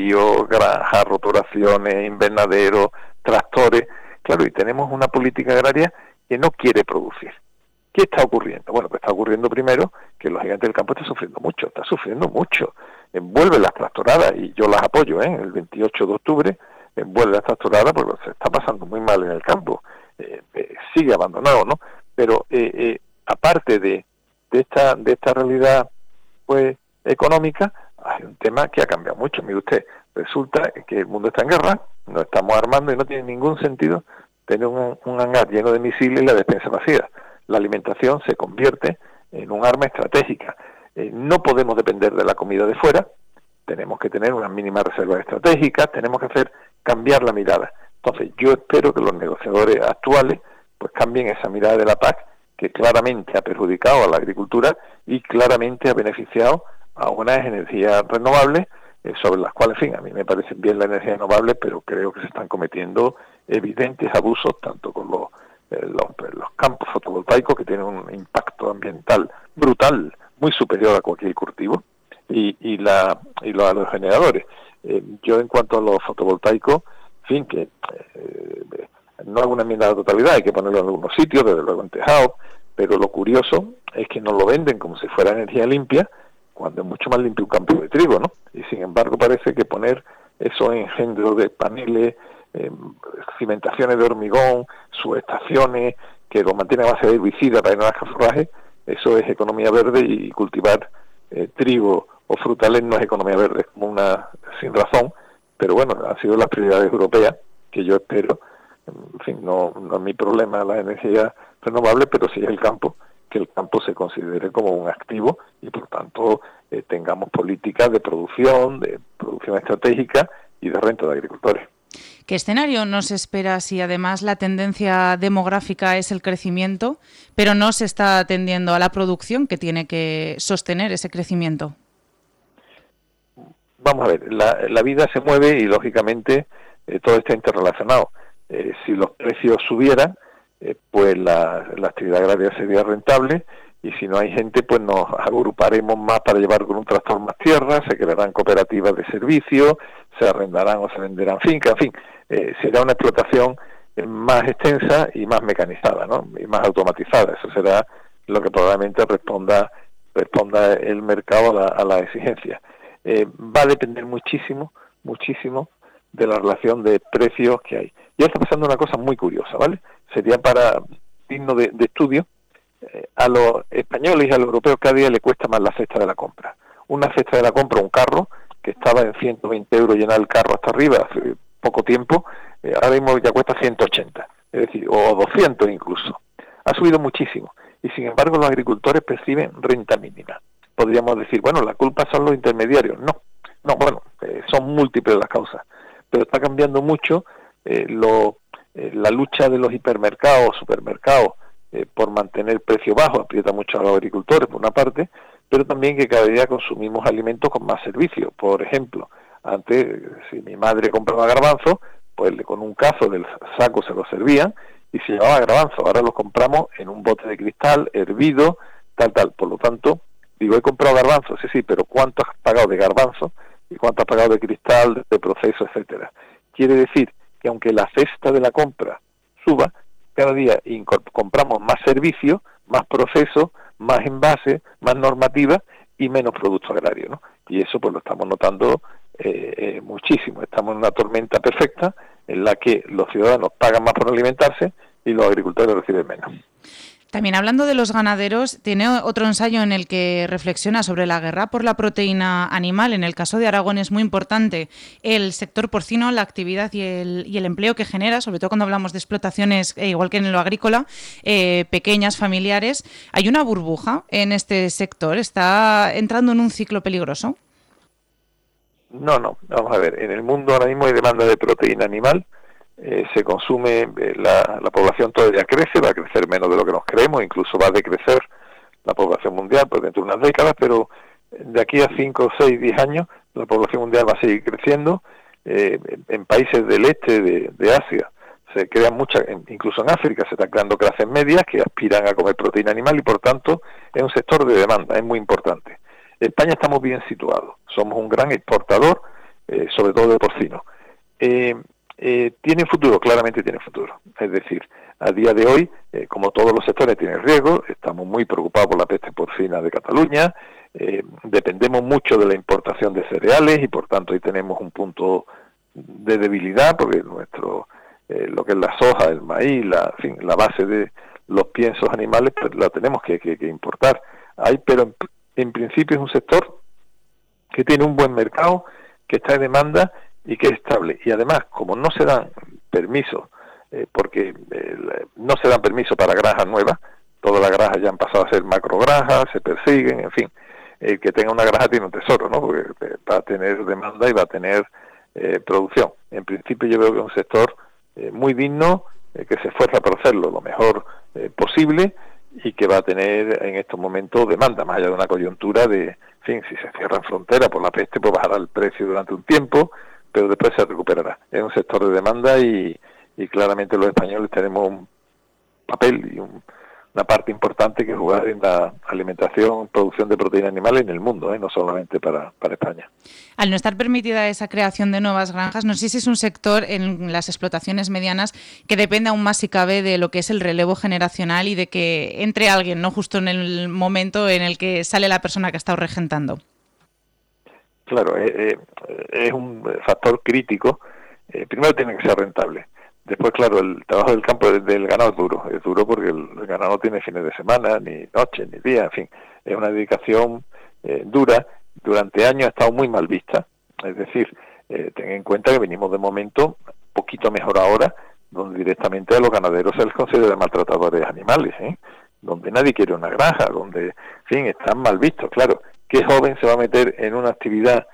regadío, granjas, rotoraciones, invernaderos, tractores. Claro, y tenemos una política agraria que no quiere producir. ¿Qué está ocurriendo? Bueno, pues está ocurriendo primero que los gigantes del campo están sufriendo mucho. Vuelven las tractoradas, y yo las apoyo, el 28 de octubre, vuelve las tractoradas porque se está pasando muy mal en el campo. Sigue abandonado, ¿no? Pero aparte de esta realidad pues económica, hay un tema que ha cambiado mucho. Mire usted, resulta que el mundo está en guerra, nos estamos armando y no tiene ningún sentido tener un hangar lleno de misiles y la despensa vacía. La alimentación se convierte en un arma estratégica. No podemos depender de la comida de fuera, tenemos que tener unas mínimas reservas estratégicas, tenemos que hacer cambiar la mirada. Entonces yo espero que los negociadores actuales pues cambien esa mirada de la PAC, que claramente ha perjudicado a la agricultura y claramente ha beneficiado a unas energías renovables, sobre las cuales, en fin, a mí me parecen bien las energías renovables, pero creo que se están cometiendo evidentes abusos, tanto con los campos fotovoltaicos, que tienen un impacto ambiental brutal, muy superior a cualquier cultivo, y los generadores. Yo, en cuanto a los fotovoltaicos, en fin, que no hago una enmienda a la totalidad, hay que ponerlo en algunos sitios, desde luego en tejados, pero lo curioso es que nos lo venden como si fuera energía limpia, cuando es mucho más limpio un campo de trigo, ¿no? Y sin embargo parece que poner esos engendros de paneles, cimentaciones de hormigón, subestaciones que lo mantienen a base de herbicida para que no haga forraje, eso es economía verde, y cultivar trigo o frutales no es economía verde, es como una sin razón, pero bueno, han sido las prioridades europeas, que yo espero, en fin, no es mi problema la energía renovable, pero sí es el campo, que el campo se considere como un activo y por tanto tengamos políticas de producción estratégica y de renta de agricultores. ¿Qué escenario nos espera si además la tendencia demográfica es el crecimiento, pero no se está atendiendo a la producción que tiene que sostener ese crecimiento? Vamos a ver, la vida se mueve y lógicamente todo está interrelacionado. Si los precios subieran, pues la actividad agraria sería rentable, y si no hay gente, pues nos agruparemos más para llevar con un tractor más tierra, se crearán cooperativas de servicio, se arrendarán o se venderán fincas, en fin, será una explotación más extensa y más mecanizada, ¿no? Y más automatizada. Eso será lo que probablemente responda el mercado a la exigencia. Va a depender muchísimo de la relación de precios que hay. Y está pasando una cosa muy curiosa, ¿vale? Sería digno de estudio. A los españoles y a los europeos cada día le cuesta más la cesta de la compra. Una cesta de la compra, un carro, que estaba en 120 euros llenar el carro hasta arriba hace poco tiempo, ahora mismo ya cuesta 180, es decir, o 200 incluso. Ha subido muchísimo, y sin embargo los agricultores perciben renta mínima. Podríamos decir, bueno, la culpa son los intermediarios. No, bueno, son múltiples las causas, pero está cambiando mucho la lucha de los hipermercados, supermercados, por mantener precio bajo, aprieta mucho a los agricultores, por una parte, pero también que cada día consumimos alimentos con más servicio. Por ejemplo, antes, si mi madre compraba garbanzos, pues con un cazo del saco se lo servían y se llevaba garbanzos. Ahora los compramos en un bote de cristal, hervido, tal. Por lo tanto, digo, he comprado garbanzos, sí, pero ¿cuánto has pagado de garbanzos y cuánto has pagado de cristal, de proceso, etcétera? Quiere decir que aunque la cesta de la compra suba, cada día compramos más servicios, más procesos, más envases, más normativas y menos producto agrario, ¿no? Y eso pues lo estamos notando muchísimo. Estamos en una tormenta perfecta en la que los ciudadanos pagan más por alimentarse y los agricultores reciben menos. También, hablando de los ganaderos, tiene otro ensayo en el que reflexiona sobre la guerra por la proteína animal. En el caso de Aragón es muy importante el sector porcino, la actividad y el empleo que genera, sobre todo cuando hablamos de explotaciones, igual que en lo agrícola, pequeñas, familiares. ¿Hay una burbuja en este sector? ¿Está entrando en un ciclo peligroso? No, vamos a ver, en el mundo ahora mismo hay demanda de proteína animal, se consume, la población todavía crece, va a crecer menos de lo que nos creemos, incluso va a decrecer la población mundial pues dentro de unas décadas, pero de aquí a 5, 6, 10 años la población mundial va a seguir creciendo. En países del este de Asia se crean muchas, incluso en África se están creando clases medias que aspiran a comer proteína animal y por tanto es un sector de demanda, es muy importante. España estamos bien situados, somos un gran exportador sobre todo de porcino. ¿Tiene futuro? Claramente tiene futuro. Es decir, a día de hoy, como todos los sectores tienen riesgo, estamos muy preocupados por la peste porcina de Cataluña, dependemos mucho de la importación de cereales y por tanto ahí tenemos un punto de debilidad porque lo que es la soja, el maíz, la base de los piensos animales, pues la tenemos que importar. Pero en principio es un sector que tiene un buen mercado, que está en demanda y que es estable. Y además, como no se dan permisos, porque no se dan permisos para granjas nuevas, todas las granjas ya han pasado a ser macrogranjas, se persiguen, en fin. El que tenga una granja tiene un tesoro, ¿no? Porque va a tener demanda y va a tener producción. En principio yo veo que es un sector muy digno, que se esfuerza por hacerlo lo mejor posible y que va a tener en estos momentos demanda, más allá de una coyuntura de, en fin, si se cierran fronteras por la peste, pues bajará el precio durante un tiempo, pero después se recuperará. Es un sector de demanda y claramente los españoles tenemos un papel y una parte importante que jugar en la alimentación, producción de proteínas animales en el mundo, no solamente para España. Al no estar permitida esa creación de nuevas granjas, no sé si es un sector en las explotaciones medianas que depende aún más, si cabe, de lo que es el relevo generacional y de que entre alguien, no justo en el momento en el que sale la persona que ha estado regentando. Claro, es un factor crítico. Primero tiene que ser rentable. Después, claro, el trabajo del campo del ganado es duro porque el ganado no tiene fines de semana, ni noches, ni días, en fin, es una dedicación dura. Durante años ha estado muy mal vista, es decir, ten en cuenta que venimos de momento un poquito mejor ahora, donde directamente a los ganaderos se les considera maltratadores animales, donde nadie quiere una granja, donde, en fin, están mal vistos, claro. ¿Qué joven se va a meter en una actividad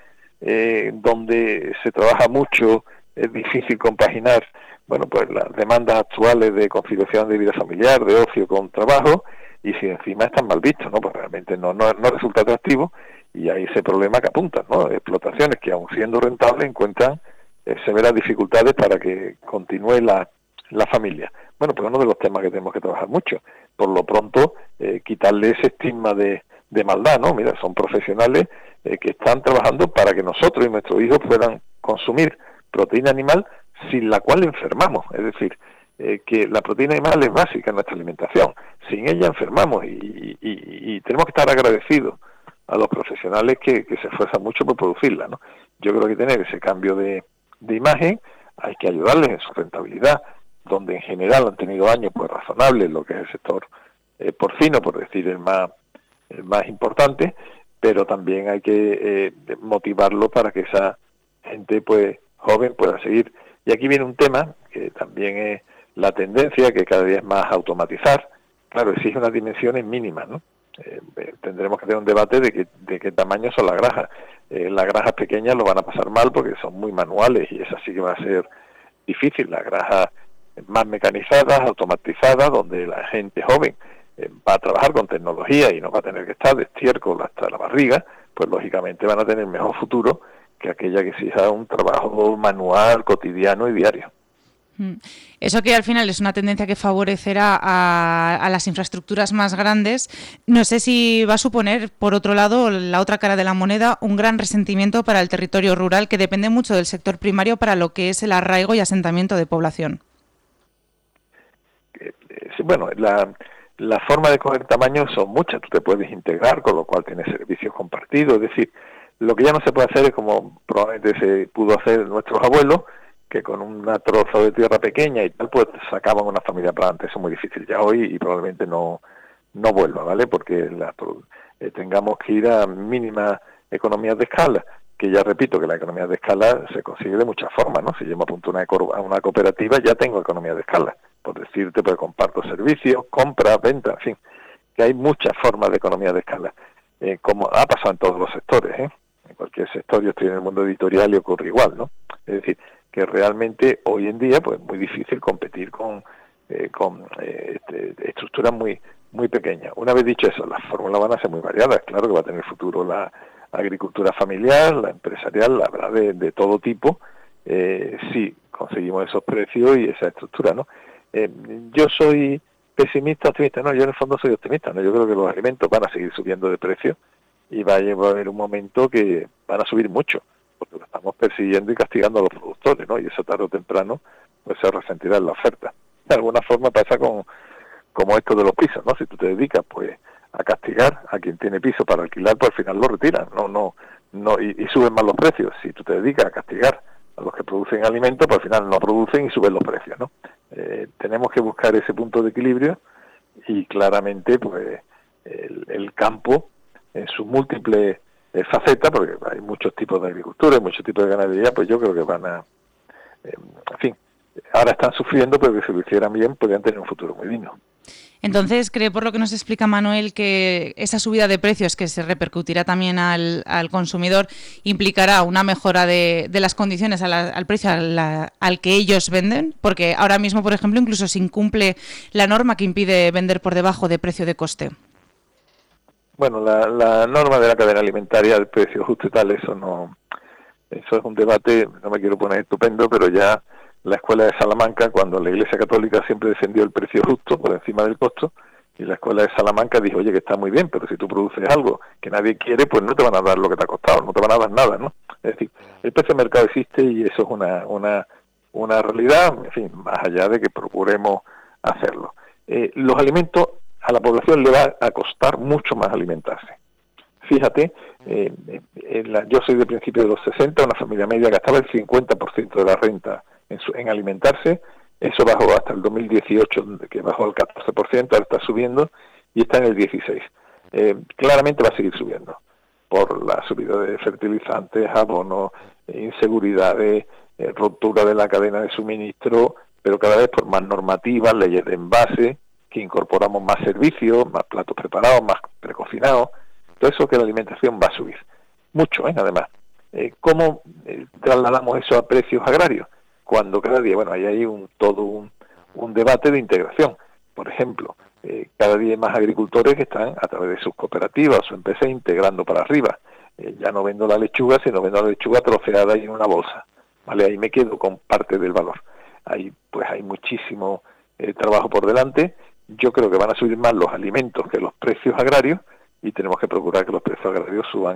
donde se trabaja mucho, es difícil compaginar, bueno, pues las demandas actuales de conciliación de vida familiar, de ocio con trabajo, y si encima están mal vistos, ¿no? Pues realmente no resulta atractivo, y hay ese problema que apuntan, ¿no? Explotaciones que aun siendo rentables encuentran severas dificultades para que continúe la familia. Bueno, pues uno de los temas que tenemos que trabajar mucho. Por lo pronto, quitarle ese estigma de maldad, ¿no? Mira, son profesionales que están trabajando para que nosotros y nuestros hijos puedan consumir proteína animal sin la cual enfermamos. Es decir, que la proteína animal es básica en nuestra alimentación. Sin ella enfermamos y tenemos que estar agradecidos a los profesionales que se esfuerzan mucho por producirla, ¿no? Yo creo que tener ese cambio de imagen, hay que ayudarles en su rentabilidad, donde en general han tenido años pues razonables, lo que es el sector porcino, por decir el más importante, pero también hay que motivarlo para que esa gente pues joven pueda seguir. Y aquí viene un tema que también es la tendencia, que cada día es más automatizar. Claro, exige unas dimensiones mínimas, ¿no? Tendremos que tener un debate de qué tamaño son las granjas. Las granjas pequeñas lo van a pasar mal porque son muy manuales y esa sí que va a ser difícil. Las granjas más mecanizadas, automatizadas, donde la gente joven va a trabajar con tecnología y no va a tener que estar de estiércol hasta la barriga, pues lógicamente van a tener mejor futuro que aquella que exija un trabajo manual, cotidiano y diario. Eso que al final es una tendencia que favorecerá a las infraestructuras más grandes, no sé si va a suponer, por otro lado, la otra cara de la moneda, un gran resentimiento para el territorio rural que depende mucho del sector primario para lo que es el arraigo y asentamiento de población. Bueno, la forma de coger tamaño son muchas, tú te puedes integrar, con lo cual tienes servicios compartidos, es decir, lo que ya no se puede hacer es como probablemente se pudo hacer nuestros abuelos, que con una trozo de tierra pequeña y tal, pues sacaban una familia para adelante. Eso es muy difícil ya hoy y probablemente no vuelva, ¿vale? Porque tengamos que ir a mínimas economías de escala, que ya repito que la economía de escala se consigue de muchas formas, ¿no? Si yo me apunto a una cooperativa, ya tengo economía de escala. Por decirte, pues comparto servicios, compra, venta, en fin, que hay muchas formas de economía de escala, como ha pasado en todos los sectores, en cualquier sector. Yo estoy en el mundo editorial y ocurre igual, ¿no? Es decir, que realmente hoy en día pues es muy difícil competir con estructuras muy pequeñas. Una vez dicho eso, las fórmulas van a ser muy variadas. Claro que va a tener futuro la agricultura familiar, la empresarial, la verdad, de todo tipo, si conseguimos esos precios y esa estructura, ¿no? Yo soy pesimista, optimista, no, yo en el fondo soy optimista, ¿no? Yo creo que los alimentos van a seguir subiendo de precio y va a haber un momento que van a subir mucho, porque lo estamos persiguiendo y castigando a los productores, ¿no? Y eso tarde o temprano pues se resentirá en la oferta. De alguna forma pasa como esto de los pisos, ¿no? Si tú te dedicas pues a castigar a quien tiene piso para alquilar, pues al final lo retiran, y suben más los precios. Si tú te dedicas a castigar a los que producen alimentos, pues al final no producen y suben los precios, ¿no? Tenemos que buscar ese punto de equilibrio y claramente pues el campo en sus múltiples facetas, porque hay muchos tipos de agricultura, muchos tipos de ganadería, pues yo creo que van a, en fin, ahora están sufriendo, pero que si lo hicieran bien podrían tener un futuro muy digno. Entonces, ¿cree, por lo que nos explica Manuel, que esa subida de precios que se repercutirá también al consumidor implicará una mejora de las condiciones al precio al que ellos venden? Porque ahora mismo, por ejemplo, incluso se incumple la norma que impide vender por debajo de precio de coste. Bueno, la norma de la cadena alimentaria, el precio justo y tal, eso es un debate, no me quiero poner estupendo, pero ya la escuela de Salamanca, cuando la Iglesia Católica siempre defendió el precio justo por encima del costo, y la escuela de Salamanca dijo, oye, que está muy bien, pero si tú produces algo que nadie quiere, pues no te van a dar lo que te ha costado, no te van a dar nada, ¿no? Es decir, el precio de mercado existe y eso es una realidad, en fin, más allá de que procuremos hacerlo. Los alimentos, a la población le va a costar mucho más alimentarse. Fíjate, yo soy de principios de los 60, una familia media gastaba el 50% de la renta en alimentarse. Eso bajó hasta el 2018, que bajó al 14%, ahora está subiendo y está en el 16%. Claramente va a seguir subiendo por la subida de fertilizantes, abonos, inseguridades, ruptura de la cadena de suministro, pero cada vez por más normativas, leyes de envase, que incorporamos más servicios, más platos preparados, más precocinados. Todo eso que la alimentación va a subir. Mucho, además. ¿Cómo trasladamos eso a precios agrarios? Cuando cada día, bueno, ahí hay todo un debate de integración. Por ejemplo, cada día hay más agricultores que están a través de sus cooperativas o su empresa integrando para arriba. Ya no vendo la lechuga, sino vendo la lechuga troceada y en una bolsa. ¿Vale? Ahí me quedo con parte del valor. Ahí pues hay muchísimo trabajo por delante. Yo creo que van a subir más los alimentos que los precios agrarios y tenemos que procurar que los precios agrarios suban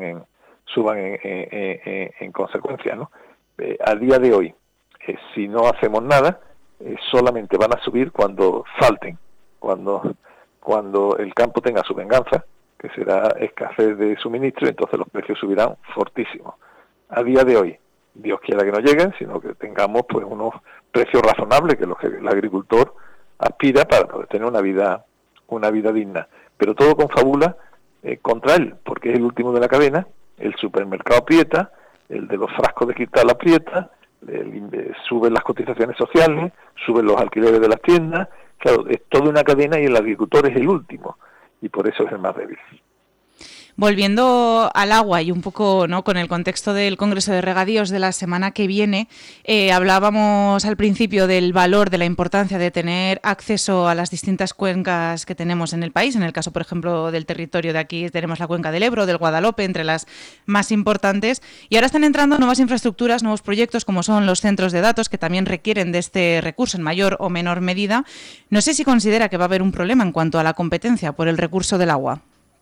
en consecuencia, ¿no? A día de hoy, si no hacemos nada, solamente van a subir cuando falten, cuando el campo tenga su venganza, que será escasez de suministro, y entonces los precios subirán fortísimo. A día de hoy, Dios quiera que no lleguen, sino que tengamos pues unos precios razonables que los que el agricultor aspira para poder tener una vida digna. Pero todo confabula contra él, porque es el último de la cadena, el supermercado aprieta, el de los frascos de cristal aprieta, suben las cotizaciones sociales, suben los alquileres de las tiendas, claro, es toda una cadena y el agricultor es el último, y por eso es el más débil. Volviendo al agua y un poco, ¿no?, con el contexto del Congreso de Regadíos de la semana que viene, hablábamos al principio del valor, de la importancia de tener acceso a las distintas cuencas que tenemos en el país. En el caso, por ejemplo, del territorio de aquí tenemos la cuenca del Ebro, del Guadalope, entre las más importantes. Y ahora están entrando nuevas infraestructuras, nuevos proyectos, como son los centros de datos, que también requieren de este recurso en mayor o menor medida. No sé si considera que va a haber un problema en cuanto a la competencia por el recurso del agua.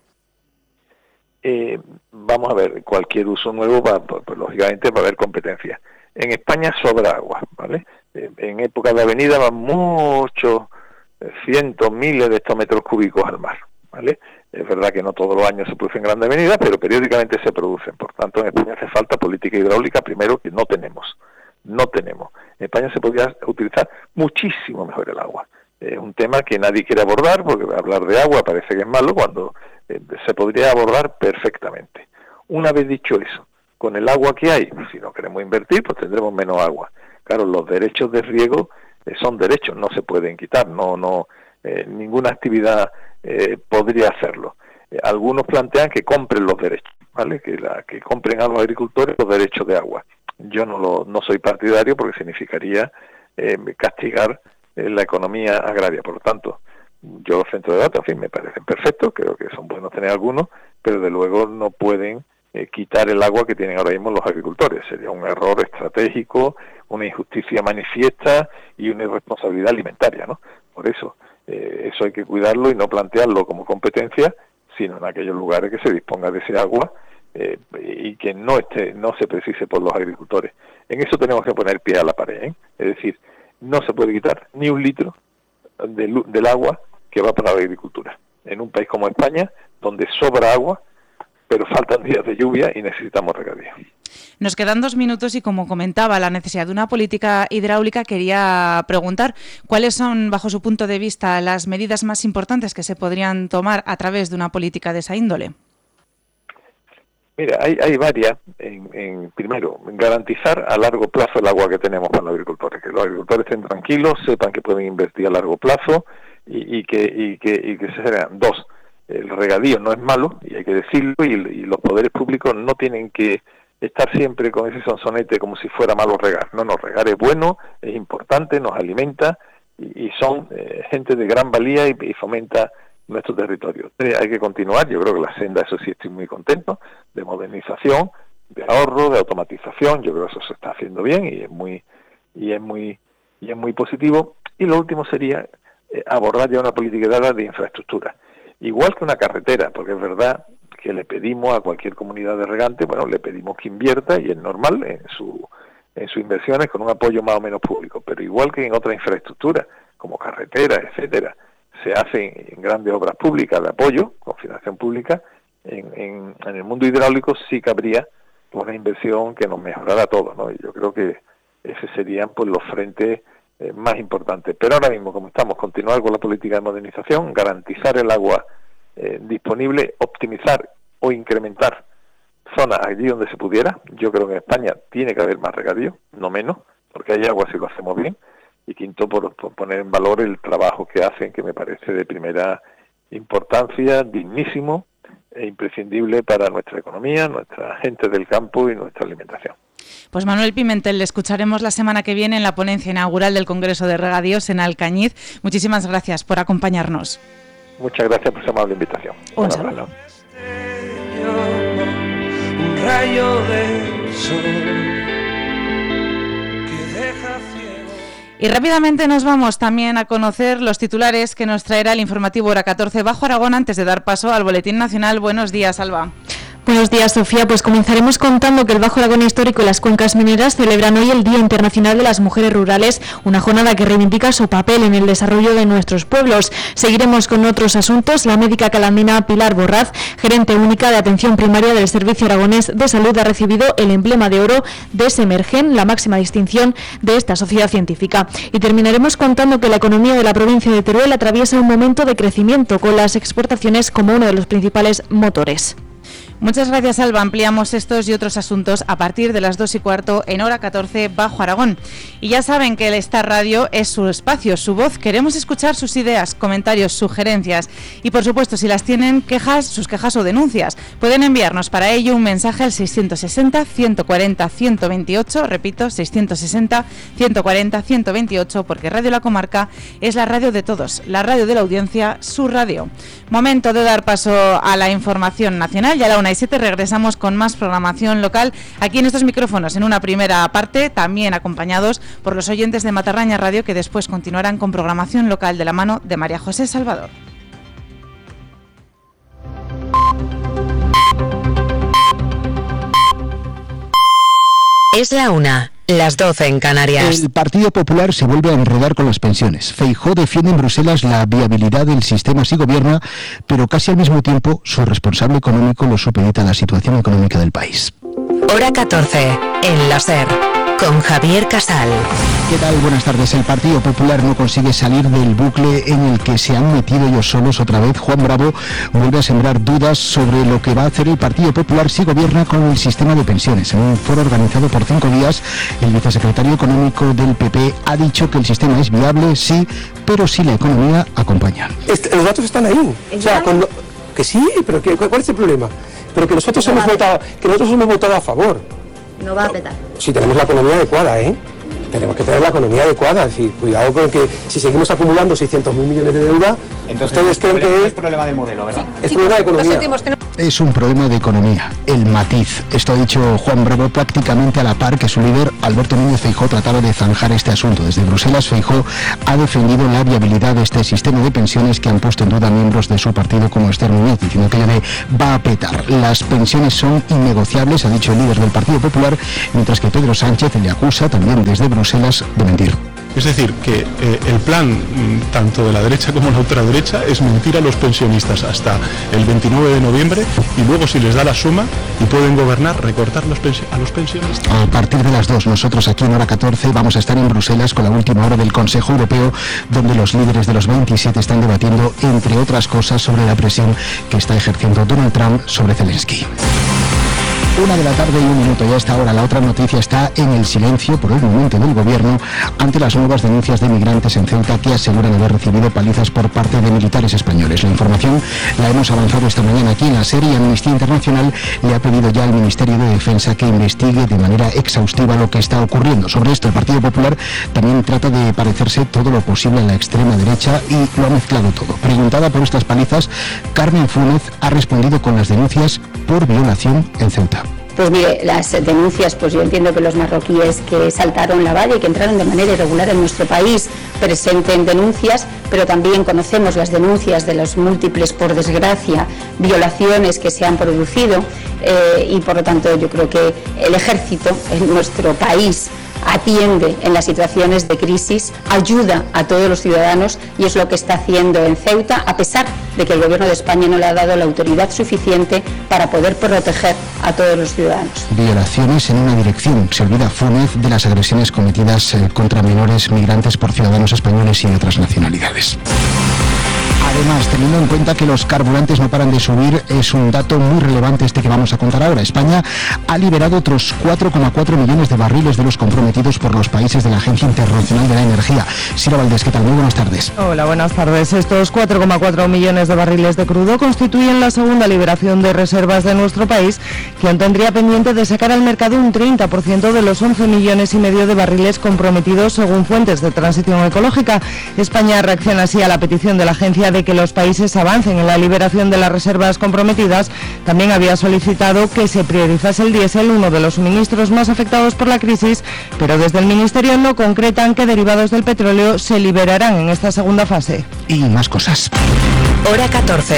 Vamos a ver, cualquier uso nuevo pues lógicamente va a haber competencia. En España sobra agua, ¿vale? En época de avenida van muchos, cientos, miles de hectómetros cúbicos al mar, ¿vale? Es verdad que no todos los años se producen grandes avenidas, pero periódicamente se producen. Por tanto, en España hace falta política hidráulica, primero, que no tenemos. En España se podría utilizar muchísimo mejor el agua. Es un tema que nadie quiere abordar, porque hablar de agua parece que es malo, cuando se podría abordar perfectamente. Una vez dicho eso, con el agua que hay, si no queremos invertir, pues tendremos menos agua. Claro, los derechos de riego son derechos, no se pueden quitar, ninguna actividad podría hacerlo. Algunos plantean que compren los derechos, ¿vale? Que compren a los agricultores los derechos de agua. Yo no soy partidario porque significaría castigar la economía agraria. Por lo tanto, yo los centros de datos, en fin, me parecen perfectos, creo que son buenos tener algunos, pero de luego no pueden quitar el agua que tienen ahora mismo los agricultores. Sería un error estratégico, una injusticia manifiesta y una irresponsabilidad alimentaria, ¿no? Por eso, eso hay que cuidarlo y no plantearlo como competencia, sino en aquellos lugares que se disponga de ese agua y que no se precise por los agricultores. En eso tenemos que poner pie a la pared, Es decir, no se puede quitar ni un litro del agua que va para la agricultura. En un país como España, donde sobra agua, pero faltan días de lluvia y necesitamos regadío. Nos quedan 2 minutos y, como comentaba, la necesidad de una política hidráulica, quería preguntar cuáles son, bajo su punto de vista, las medidas más importantes que se podrían tomar a través de una política de esa índole. Mira, hay varias. Primero, garantizar a largo plazo el agua que tenemos para los agricultores, que los agricultores estén tranquilos, sepan que pueden invertir a largo plazo y que se sean. 2, el regadío no es malo, y hay que decirlo, y los poderes públicos no tienen que estar siempre con ese sonsonete como si fuera malo regar. No, regar es bueno, es importante, nos alimenta y son gente de gran valía y fomenta nuestro territorio. Hay que continuar, yo creo que la senda, eso sí estoy muy contento, de modernización, de ahorro, de automatización. Yo creo que eso se está haciendo bien y es muy positivo. Y lo último sería abordar ya una política de infraestructura, igual que una carretera, porque es verdad que le pedimos a cualquier comunidad de regantes, le pedimos que invierta, y es normal en sus inversiones, con un apoyo más o menos público, pero igual que en otras infraestructuras como carreteras, etcétera, se hacen en grandes obras públicas de apoyo con financiación pública. En el mundo hidráulico sí cabría una inversión que nos mejorara todo, Y yo creo que ese serían los frentes más importantes. Pero ahora mismo, como estamos, continuar con la política de modernización, garantizar el agua disponible, optimizar o incrementar zonas allí donde se pudiera. Yo creo que en España tiene que haber más regadío, no menos, porque hay agua si lo hacemos bien. Y quinto, por poner en valor el trabajo que hacen, que me parece de primera importancia, dignísimo e imprescindible para nuestra economía, nuestra gente del campo y nuestra alimentación. Pues Manuel Pimentel, le escucharemos la semana que viene en la ponencia inaugural del Congreso de Regadíos en Alcañiz. Muchísimas gracias por acompañarnos. Muchas gracias por esa amable invitación. Un saludo. Un rayo de sol. Y rápidamente nos vamos también a conocer los titulares que nos traerá el informativo Hora 14 Bajo Aragón, antes de dar paso al Boletín Nacional. Buenos días, Alba. Buenos días, Sofía. Pues comenzaremos contando que el Bajo Aragón Histórico y las cuencas mineras celebran hoy el Día Internacional de las Mujeres Rurales, una jornada que reivindica su papel en el desarrollo de nuestros pueblos. Seguiremos con otros asuntos. La médica calandina Pilar Borraz, gerente única de atención primaria del Servicio Aragonés de Salud, ha recibido el emblema de oro de Semergen, la máxima distinción de esta sociedad científica. Y terminaremos contando que la economía de la provincia de Teruel atraviesa un momento de crecimiento, con las exportaciones como uno de los principales motores. Muchas gracias, Alba. Ampliamos estos y otros asuntos a partir de las 2:15 en Hora 14 Bajo Aragón. Y ya saben que el Star Radio es su espacio, su voz. Queremos escuchar sus ideas, comentarios, sugerencias y, por supuesto, si las tienen, sus quejas o denuncias. Pueden enviarnos para ello un mensaje al 660-140-128, repito, 660-140-128, porque Radio La Comarca es la radio de todos, la radio de la audiencia, su radio. Momento de dar paso a la información nacional. Ya a la 1:07 regresamos con más programación local aquí en estos micrófonos, en una primera parte, también acompañados por los oyentes de Matarraña Radio, que después continuarán con programación local de la mano de María José Salvador. Es la 1, las 12 en Canarias. El Partido Popular se vuelve a enredar con las pensiones. Feijóo defiende en Bruselas la viabilidad del sistema si gobierna, pero casi al mismo tiempo su responsable económico lo supedita a la situación económica del país. Hora 14, en la SER, con Javier Casal. ¿Qué tal? Buenas tardes. El Partido Popular no consigue salir del bucle en el que se han metido ellos solos otra vez. Juan Bravo vuelve a sembrar dudas sobre lo que va a hacer el Partido Popular si gobierna con el sistema de pensiones. En un foro organizado por 5 días, el vicesecretario económico del PP ha dicho que el sistema es viable, sí, pero si la economía acompaña. Los datos están ahí. O sea, que sí, pero ¿cuál es el problema? Pero que nosotros hemos votado a favor. No va a petar. Si tenemos la economía adecuada, tenemos que tener la economía adecuada, es decir, cuidado con que si seguimos acumulando 600.000 millones de deuda, entonces ustedes creen que es problema del modelo, ¿verdad? Es problema de economía. es un problema de economía, el matiz. Esto ha dicho Juan Bravo prácticamente a la par que su líder, Alberto Núñez Feijóo, trataba de zanjar este asunto. Desde Bruselas, Feijóo ha defendido la viabilidad de este sistema de pensiones que han puesto en duda miembros de su partido como Esther Núñez, diciendo aquello de va a petar. Las pensiones son innegociables, ha dicho el líder del Partido Popular, mientras que Pedro Sánchez le acusa también desde Bruselas de mentir. Es decir, que el plan tanto de la derecha como de la ultraderecha es mentir a los pensionistas hasta el 29 de noviembre y luego, si les da la suma y pueden gobernar, recortar a los pensionistas. A partir de las 2, nosotros aquí en Hora 14 vamos a estar en Bruselas con la última hora del Consejo Europeo, donde los líderes de los 27 están debatiendo, entre otras cosas, sobre la presión que está ejerciendo Donald Trump sobre Zelensky. 1 de la tarde y 1 minuto, ya a esta hora. La otra noticia está en el silencio por el momento del gobierno ante las nuevas denuncias de migrantes en Ceuta que aseguran haber recibido palizas por parte de militares españoles. La información la hemos avanzado esta mañana aquí en la serie y Amnistía Internacional le ha pedido ya al Ministerio de Defensa que investigue de manera exhaustiva lo que está ocurriendo. Sobre esto, el Partido Popular también trata de parecerse todo lo posible a la extrema derecha y lo ha mezclado todo. Preguntada por estas palizas, Carmen Funes ha respondido con las denuncias por violación en Ceuta. Pues mire, las denuncias, pues yo entiendo que los marroquíes que saltaron la valla y que entraron de manera irregular en nuestro país presenten denuncias, pero también conocemos las denuncias de los múltiples, por desgracia, violaciones que se han producido y por lo tanto yo creo que el ejército en nuestro país atiende en las situaciones de crisis, ayuda a todos los ciudadanos y es lo que está haciendo en Ceuta, a pesar de que el Gobierno de España no le ha dado la autoridad suficiente para poder proteger a todos los ciudadanos. Violaciones en una dirección. Se olvida Funes de las agresiones cometidas contra menores migrantes por ciudadanos españoles y de otras nacionalidades. Además, teniendo en cuenta que los carburantes no paran de subir, es un dato muy relevante este que vamos a contar ahora. España ha liberado otros 4,4 millones de barriles de los comprometidos por los países de la Agencia Internacional de la Energía. Sira Valdés, ¿qué tal? Muy buenas tardes. Hola, buenas tardes. Estos 4,4 millones de barriles de crudo constituyen la segunda liberación de reservas de nuestro país, que aún tendría pendiente de sacar al mercado un 30% de los 11 millones y medio de barriles comprometidos según fuentes de transición ecológica. España reacciona así a la petición de la agencia de que los países avancen en la liberación de las reservas comprometidas. También había solicitado que se priorizase el diésel, uno de los suministros más afectados por la crisis, pero desde el Ministerio no concretan qué derivados del petróleo se liberarán en esta segunda fase. Y más cosas. Hora 14.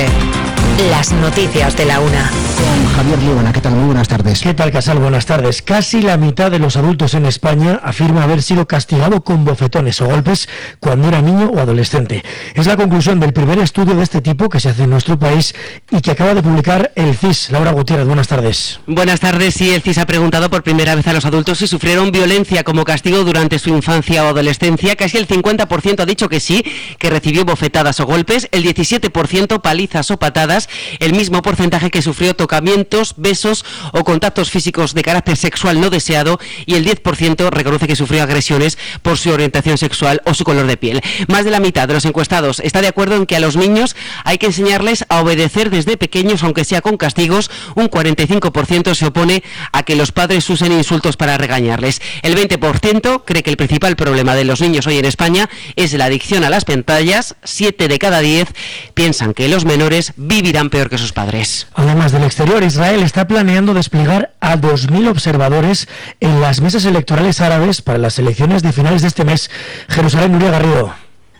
Las noticias de la una. Con Javier Líbana, ¿qué tal? Muy buenas tardes. ¿Qué tal, Casal? Buenas tardes. Casi la mitad de los adultos en España afirma haber sido castigado con bofetones o golpes cuando era niño o adolescente. Es la conclusión del primer estudio de este tipo que se hace en nuestro país y que acaba de publicar el CIS. Laura Gutiérrez, buenas tardes. Buenas tardes. Sí, el CIS ha preguntado por primera vez a los adultos si sufrieron violencia como castigo durante su infancia o adolescencia. Casi el 50% ha dicho que sí, que recibió bofetadas o golpes, el 17% palizas o patadas, el mismo porcentaje que sufrió tocamientos, besos o contactos físicos de carácter sexual no deseado, y el 10% reconoce que sufrió agresiones por su orientación sexual o su color de piel. Más de la mitad de los encuestados está de acuerdo en que a los niños hay que enseñarles a obedecer desde pequeños, aunque sea con castigos. Un 45% se opone a que los padres usen insultos para regañarles. El 20% cree que el principal problema de los niños hoy en España es la adicción a las pantallas. 7 de cada 10 piensan que los menores vivirán peor que sus padres. Además del exterior, Israel está planeando desplegar a 2.000 observadores en las mesas electorales árabes para las elecciones de finales de este mes. Jerusalén, Nuria Garrido.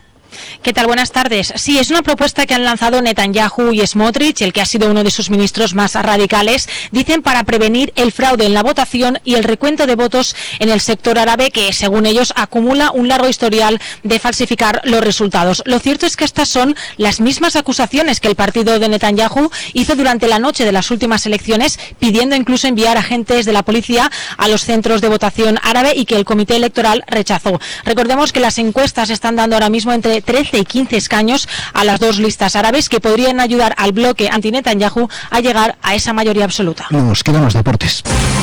¿Qué tal? Buenas tardes. Sí, es una propuesta que han lanzado Netanyahu y Smotrich, el que ha sido uno de sus ministros más radicales, dicen para prevenir el fraude en la votación y el recuento de votos en el sector árabe, que según ellos acumula un largo historial de falsificar los resultados. Lo cierto es que estas son las mismas acusaciones que el partido de Netanyahu hizo durante la noche de las últimas elecciones, pidiendo incluso enviar agentes de la policía a los centros de votación árabe y que el comité electoral rechazó. Recordemos que las encuestas están dando ahora mismo entre 13 y 15 escaños a las dos listas árabes que podrían ayudar al bloque anti-Netanyahu a llegar a esa mayoría absoluta. Nos quedan los deportes.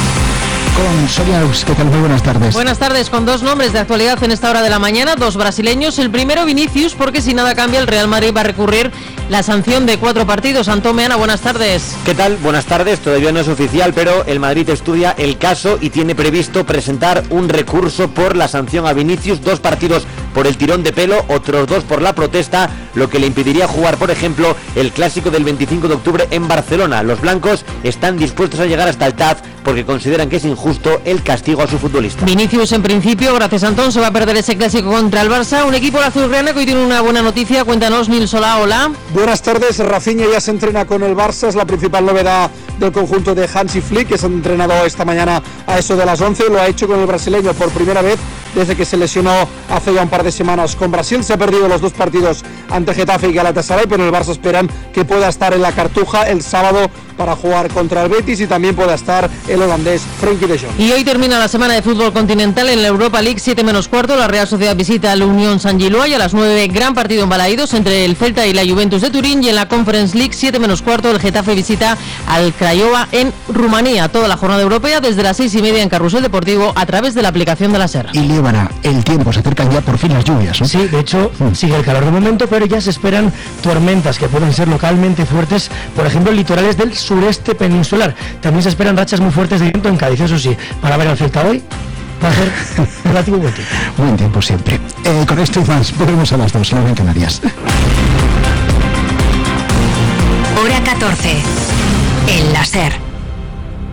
Con Sonia Luz, ¿qué tal? Muy buenas tardes. Buenas tardes, con dos nombres de actualidad en esta hora de la mañana, dos brasileños. El primero, Vinicius, porque si nada cambia, el Real Madrid va a recurrir la sanción de 4 partidos. Antón Meana, buenas tardes. ¿Qué tal? Buenas tardes. Todavía no es oficial, pero el Madrid estudia el caso y tiene previsto presentar un recurso por la sanción a Vinicius. 2 partidos por el tirón de pelo, otros 2 por la protesta, lo que le impediría jugar, por ejemplo, el clásico del 25 de octubre en Barcelona. Los blancos están dispuestos a llegar hasta el TAF porque consideran que es injusto el castigo a su futbolista. Vinicius, en principio, gracias a Antón, se va a perder ese clásico contra el Barça. Un equipo azulgrana que hoy tiene una buena noticia. Cuéntanos, Nil Solá, hola. Buenas tardes. Rafinha ya se entrena con el Barça, es la principal novedad del conjunto de Hansi Flick, que se ha entrenado esta mañana a eso de las 11. Lo ha hecho con el brasileño por primera vez desde que se lesionó hace ya un par de semanas con Brasil. Se ha perdido los 2 partidos ante Getafe y Galatasaray, pero el Barça esperan que pueda estar en la Cartuja el sábado para jugar contra el Betis, y también pueda estar el holandés Frenkie de Jong. Y hoy termina la semana de fútbol continental en la Europa League, 7:15, la Real Sociedad visita al Unión San Giloa, y a las 9 gran partido en Balaídos entre el Celta y la Juventus de Turín, y en la Conference League 7:15 el Getafe visita al Craiova en Rumanía. Toda la jornada europea desde las 6:30 en Carrusel Deportivo a través de la aplicación de la SER. Y Líbana, el tiempo, se acercan ya por fin las lluvias, ¿no? Sí, de hecho sigue el calor de momento, pero ya se esperan tormentas que pueden ser localmente fuertes, por ejemplo en litorales del sureste peninsular. También se esperan rachas muy fuertes de viento en Cádiz, eso sí, para ver al Celta hoy va a ser relativo buen tiempo. Buen tiempo siempre. Con esto y más, volvemos a las 2, la hora en Canarias. Hora 14, en la SER.